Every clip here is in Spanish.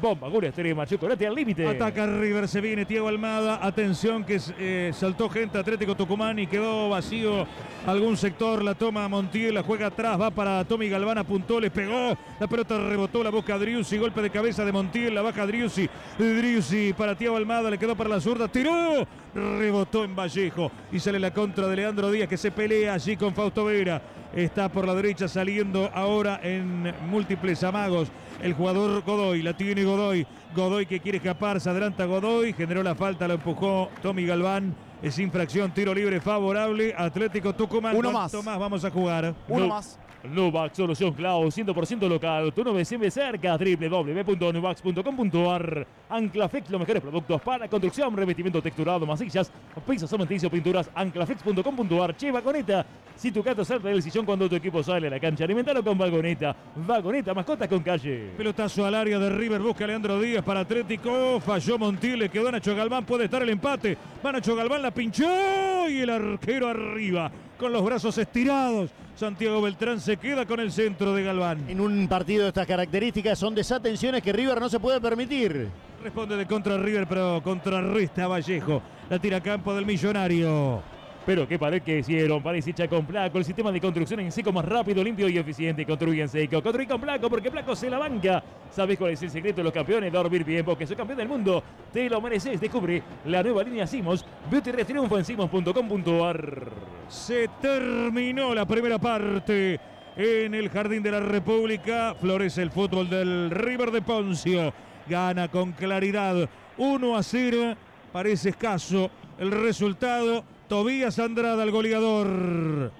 Bomba, gol extrema, chocolate al límite. Ataca River, se viene Thiago Almada. Atención que saltó gente Atlético Tucumán y quedó vacío algún sector. La toma Montiel, la juega atrás, va para Tommy Galván, apuntó, le pegó. La pelota rebotó, la busca Driussi, golpe de cabeza de Montiel, la baja Driussi. Driussi para Thiago Almada, le quedó para la zurda, tiró, rebotó en Vallejo y sale la contra de Leandro Díaz que se pelea allí con Fausto Vera. Está por la derecha saliendo ahora en múltiples amagos el jugador Godoy, la tiene Godoy. Godoy que quiere escapar, se adelanta Godoy, generó la falta, lo empujó Tommy Galván. Es infracción, tiro libre favorable, Atlético Tucumán. Uno más vamos a jugar. Uno más. Nuvax, solución cloud, 100% local. Tu nube siempre cerca. www.nuvax.com.ar. Anclaflex, los mejores productos para construcción, revestimiento texturado, masillas, pisos cementicios, pinturas. Anclaflex.com.ar. Che, Vagoneta, si tu gato salta del sillón cuando tu equipo sale a la cancha, alimentalo con Vagoneta. Vagoneta, mascotas con calle. Pelotazo al área de River, busca a Leandro Díaz para Atlético. Falló Montiel, le quedó a Nacho Galván, puede estar el empate. Va Nacho Galván, la pinchó y el arquero arriba con los brazos estirados. Santiago Beltrán se queda con el centro de Galván. En un partido de estas características son desatenciones que River no se puede permitir. Responde de contra River, pero contrarresta Vallejo. La tira a campo del Millonario. Pero qué pared que hicieron, pared hecha con Placo, el sistema de construcción en seco más rápido, limpio y eficiente. Construye en seco, construye con Placo porque Placo se la banca. ¿Sabes cuál es el secreto de los campeones? Dormir bien, porque soy campeón del mundo. Te lo mereces. Descubre la nueva línea Simos. Beauty Triunfo en simos.com.ar. Se terminó la primera parte en el Jardín de la República. Florece el fútbol del River de Poncio. Gana con claridad 1-0. Parece escaso el resultado. Tobías Andrada, el goleador.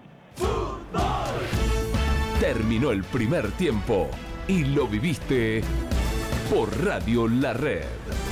Terminó el primer tiempo y lo viviste por Radio La Red.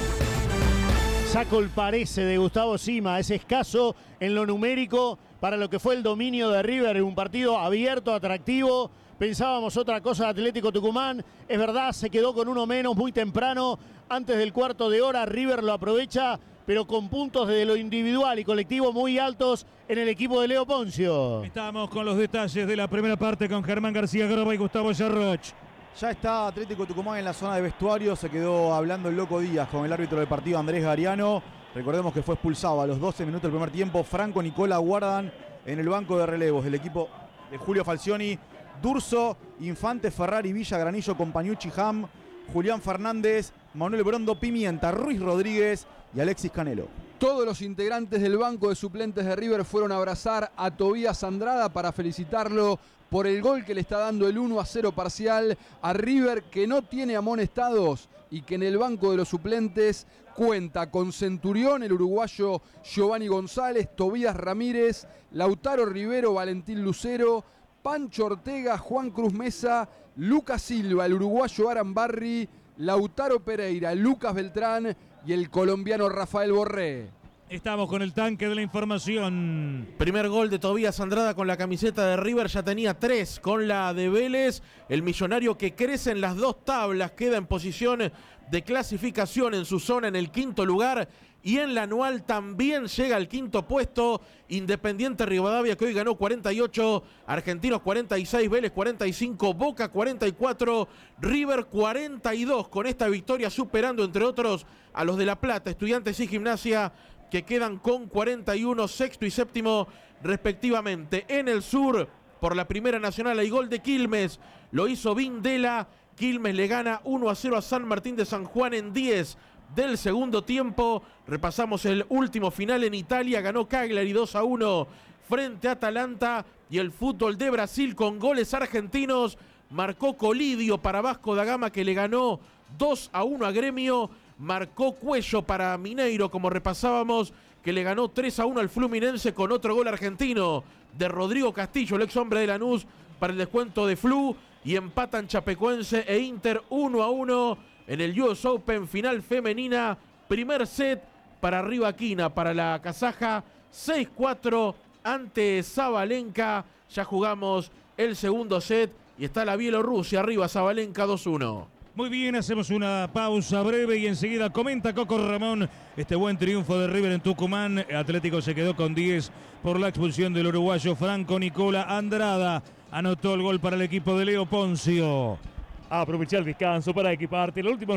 Saco el parece de Gustavo Sima, es escaso en lo numérico para lo que fue el dominio de River en un partido abierto, atractivo. Pensábamos otra cosa de Atlético Tucumán, es verdad, se quedó con uno menos muy temprano, antes del cuarto de hora. River lo aprovecha, pero con puntos de lo individual y colectivo muy altos en el equipo de Leo Poncio. Estamos con los detalles de la primera parte con Germán García Groba y Gustavo Yarroch. Ya está Atlético Tucumán en la zona de vestuario, se quedó hablando el Loco Díaz con el árbitro del partido Andrés Gariano. Recordemos que fue expulsado a los 12 minutos del primer tiempo. Franco Nicola guardan en el banco de relevos del equipo de Julio Falcioni. Durso, Infante, Ferrari, Villa, Granillo, Compañucci, Ham, Julián Fernández, Manuel Brondo, Pimienta, Ruiz Rodríguez y Alexis Canelo. Todos los integrantes del banco de suplentes de River fueron a abrazar a Tobías Andrada para felicitarlo por el gol que le está dando el 1-0 parcial a River, que no tiene amonestados y que en el banco de los suplentes cuenta con Centurión, el uruguayo Giovanni González, Tobías Ramírez, Lautaro Rivero, Valentín Lucero, Pancho Ortega, Juan Cruz Mesa, Lucas Silva, el uruguayo Aran Barri, Lautaro Pereira, Lucas Beltrán y el colombiano Rafael Borré. Estamos con el tanque de la información. Primer gol de Tobías Andrada con la camiseta de River, ya tenía 3 con la de Vélez. El millonario que crece en las dos tablas, queda en posición de clasificación en su zona en el quinto lugar. Y en la anual también llega al quinto puesto Independiente Rivadavia, que hoy ganó 48, Argentinos 46, Vélez 45, Boca 44, River 42, con esta victoria superando entre otros a los de La Plata, Estudiantes y Gimnasia, que quedan con 41, sexto y séptimo respectivamente. En el sur, por la Primera Nacional, hay gol de Quilmes, lo hizo Vindela. Quilmes le gana 1-0 a San Martín de San Juan en 10 del segundo tiempo. Repasamos el último final en Italia, ganó Cagliari 2-1 frente a Atalanta. Y el fútbol de Brasil con goles argentinos, marcó Colidio para Vasco da Gama, que le ganó 2-1 a Gremio. Marcó Cuello para Mineiro, como repasábamos, que le ganó 3-1 al Fluminense, con otro gol argentino de Rodrigo Castillo, el ex hombre de Lanús, para el descuento de Flu. Y empatan Chapecoense e Inter 1-1 en el US Open final femenina. Primer set para Rivaquina, para la kazaja, 6-4 ante Sabalenka. Ya jugamos el segundo set y está la Bielorrusia arriba, Sabalenka 2-1. Muy bien, hacemos una pausa breve y enseguida comenta Coco Ramón este buen triunfo de River en Tucumán. Atlético se quedó con 10 por la expulsión del uruguayo Franco Nicola Andrada. Anotó el gol para el equipo de Leo Poncio. Aprovecha el descanso para equiparte. El último